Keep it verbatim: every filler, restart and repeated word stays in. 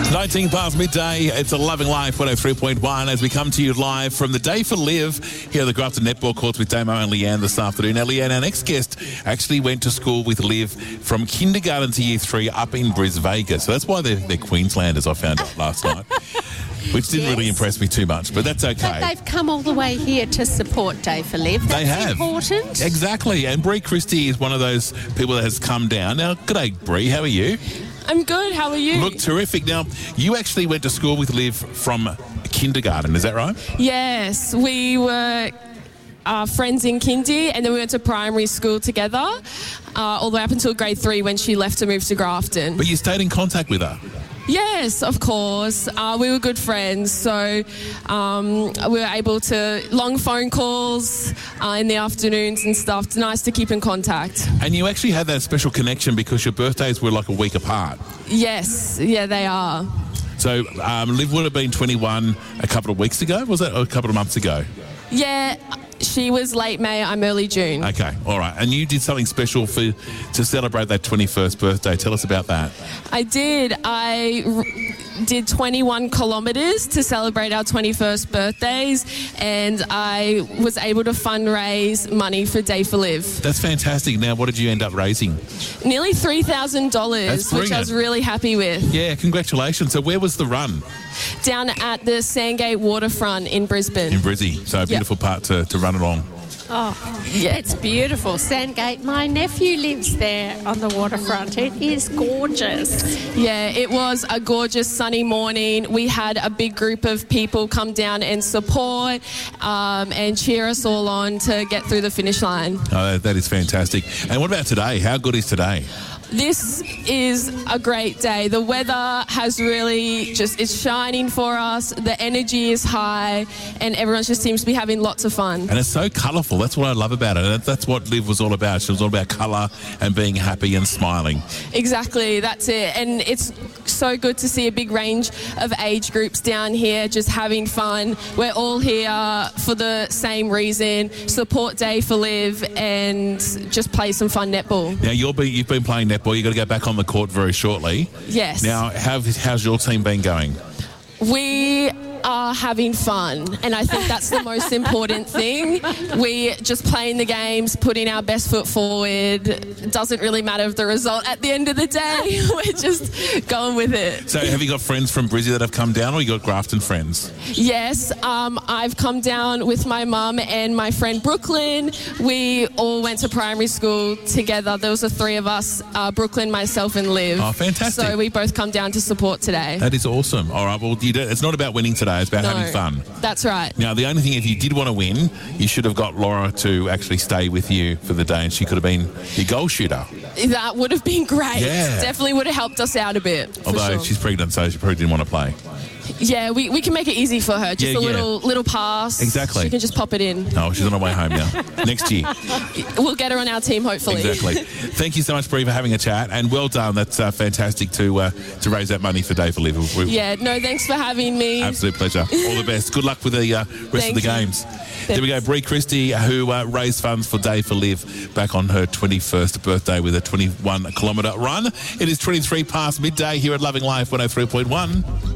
nineteen past midday, it's a Loving Life one oh three point one as we come to you live from the Day for Live here at the Grafton Netball Courts with Damo and Leanne this afternoon. Now, Leanne, our next guest actually went to school with Liv from kindergarten to year three up in Bris Vegas. So that's why they're, they're Queenslanders, I found out last night, which didn't yes. really impress me too much, but that's okay. But they've come all the way here to support Day for Live. That's they have. important. Exactly. And Bree Christie is one of those people that has come down. Now, g'day, Bree. How are you? I'm good. How are you? Look terrific. Now, you actually went to school with Liv from kindergarten, is that right? Yes. We were uh, friends in kindy, and then we went to primary school together, uh, all the way up until grade three when she left to move to Grafton. But you stayed in contact with her? Yes, of course. Uh, we were good friends, so um, we were able to long phone calls uh, in the afternoons and stuff. It's nice to keep in contact. And you actually had that special connection because your birthdays were like a week apart. Yes, yeah, they are. So um, Liv would have been twenty-one a couple of weeks ago, was that, or a couple of months ago? Yeah, she was late May, I'm early June. Okay, all right. And you did something special for to celebrate that twenty-first birthday. Tell us about that. I did. I r- did twenty-one kilometres to celebrate our twenty-first birthdays, and I was able to fundraise money for Day for Live. That's fantastic. Now, what did you end up raising? Nearly three thousand dollars, which I was really happy with. Yeah, congratulations. So where was the run? Down at the Sandgate Waterfront in Brisbane. In Brizzy. So a beautiful yep. part to, to run along. Oh, yeah. It's beautiful. Sandgate. My nephew lives there on the waterfront. It is gorgeous. Yeah, it was a gorgeous sunny morning. We had a big group of people come down and support um, and cheer us all on to get through the finish line. Oh, that is fantastic. And what about today? How good is today? This is a great day. The weather has really just, it's shining for us. The energy is high and everyone just seems to be having lots of fun. And it's so colourful. That's what I love about it. That's what Liv was all about. She was all about colour and being happy and smiling. Exactly, that's it. And it's so good to see a big range of age groups down here just having fun. We're all here for the same reason, support Day for Live and just play some fun netball. Now, you'll be, you've been playing netball. You've got to go back on the court very shortly. Yes. Now, how, how's your team been going? We are having fun, and I think that's the most important thing. We just playing the games, putting our best foot forward. It doesn't really matter the result at the end of the day. We're just going with it. So have you got friends from Brizzy that have come down, or you got Grafton friends? Yes, um, I've come down with my mum and my friend Brooklyn. We all went to primary school together. There was the three of us, uh, Brooklyn, myself and Liv. Oh, fantastic. So we both come down to support today. That is awesome. All right, well, you do, it's not about winning today. It's about no, having fun. That's right. Now, the only thing, if you did want to win, you should have got Laura to actually stay with you for the day, and she could have been your goal shooter. That would have been great. Yeah. Definitely would have helped us out a bit. Although sure. she's pregnant, so she probably didn't want to play. Yeah, we, we can make it easy for her. Just yeah, a yeah. little little pass. Exactly. She can just pop it in. No, she's on her way home now. Next year. We'll get her on our team, hopefully. Exactly. Thank you so much, Bree, for having a chat, and well done. That's uh, fantastic to uh, to raise that money for Day for Live. We, yeah, no, thanks for having me. Absolute pleasure. All the best. Good luck with the uh, rest Thank of the you. games. Thanks. There we go. Bree Christie, who uh, raised funds for Day for Live back on her twenty-first birthday with a twenty-one kilometre run. It is twenty-three past midday here at Loving Life one oh three point one.